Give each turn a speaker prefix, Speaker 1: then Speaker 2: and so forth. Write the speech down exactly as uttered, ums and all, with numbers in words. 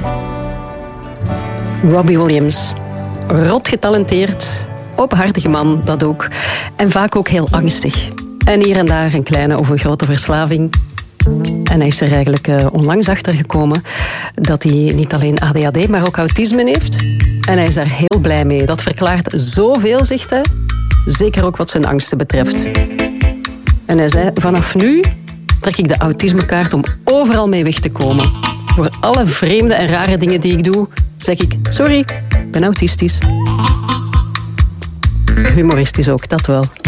Speaker 1: Robbie Williams. Rot getalenteerd, openhartige man, dat ook. En vaak ook heel angstig. En hier en daar een kleine of een grote verslaving. En hij is er eigenlijk uh, onlangs achter gekomen dat hij niet alleen A D H D, maar ook autisme heeft. En hij is daar heel blij mee. Dat verklaart zoveel, zegt hij. Zeker ook wat zijn angsten betreft. En hij zei, vanaf nu trek ik de autismekaart om overal mee weg te komen. Voor alle vreemde en rare dingen die ik doe, zeg ik, sorry, ik ben autistisch. Humoristisch ook, dat wel.